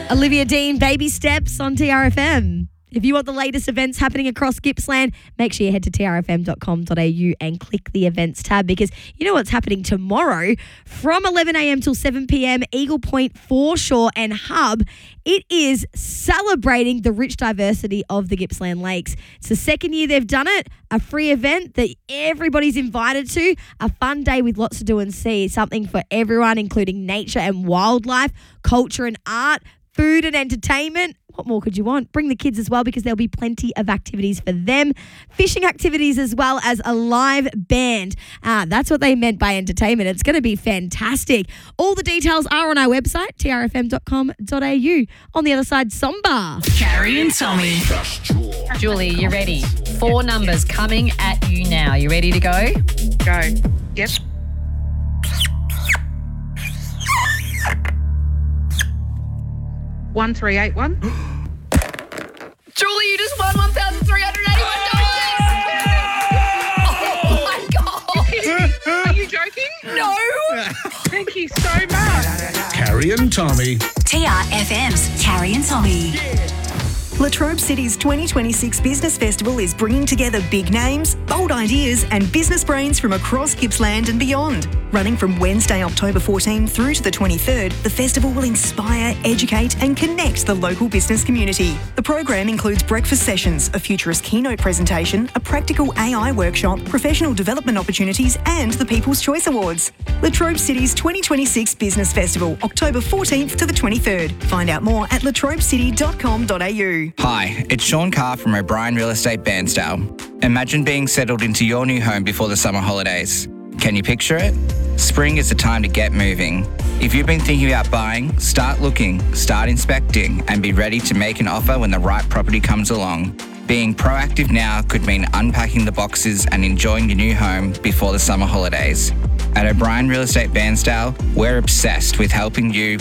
Olivia Dean, Baby Steps on TRFM. If you want the latest events happening across Gippsland, make sure you head to trfm.com.au and click the events tab, because you know what's happening tomorrow from 11 a.m. till 7 p.m. Eagle Point, Foreshore and Hub. It is celebrating the rich diversity of the Gippsland Lakes. It's the second year they've done it, a free event that everybody's invited to, a fun day with lots to do and see, something for everyone, including nature and wildlife, culture and art, food and entertainment. What more could you want? Bring the kids as well, because there'll be plenty of activities for them. Fishing activities as well as a live band. That's what they meant by entertainment. It's going to be fantastic. All the details are on our website, trfm.com.au. On the other side, Somba. Carrie and Tommy. Julie, you ready? 4 numbers coming at you now. You ready to go? Go. Yep. $1,381. Julie, you just won $1,381. Oh my God. Are you joking? No. Thank you so much. Carrie and Tommy. TRFM's Carrie and Tommy. Latrobe City's 2026 Business Festival is bringing together big names, bold ideas and business brains from across Gippsland and beyond. Running from Wednesday, October 14 through to the 23rd, the festival will inspire, educate and connect the local business community. The program includes breakfast sessions, a futurist keynote presentation, a practical AI workshop, professional development opportunities and the People's Choice Awards. Latrobe City's 2026 Business Festival, October 14th to the 23rd. Find out more at latrobecity.com.au. Hi, it's Sean Carr from O'Brien Real Estate Bairnsdale. Imagine being settled into your new home before the summer holidays. Can you picture it? Spring is the time to get moving. If you've been thinking about buying, start looking, start inspecting, and be ready to make an offer when the right property comes along. Being proactive now could mean unpacking the boxes and enjoying your new home before the summer holidays. At O'Brien Real Estate Bairnsdale, we're obsessed with helping you